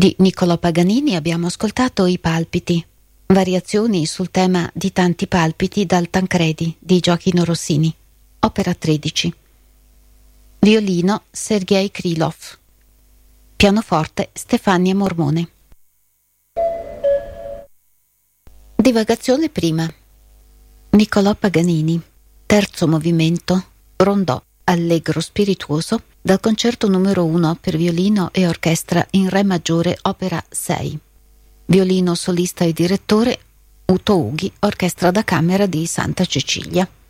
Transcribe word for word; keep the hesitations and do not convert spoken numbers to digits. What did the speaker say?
Di Niccolò Paganini abbiamo ascoltato I palpiti, variazioni sul tema di tanti palpiti dal Tancredi di Gioachino Rossini, opera tredici. Violino Sergei Krylov, pianoforte Stefania Mormone. Divagazione prima. Niccolò Paganini, terzo movimento, rondò allegro spirituoso dal concerto numero uno per violino e orchestra in re maggiore, opera sei. Violino solista e direttore Uto Ughi, orchestra da camera di Santa Cecilia.